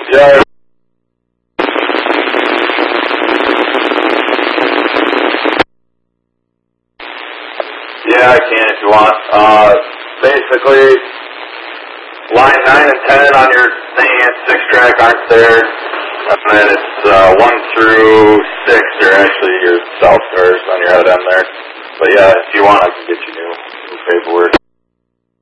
Yeah. Yeah, I can if you want. Basically, line 9 and 10 on your thing and 6-track aren't there. And then it's 1 through 6 are actually your south cars on your head end there. But yeah, if you want, I can get you new paperwork.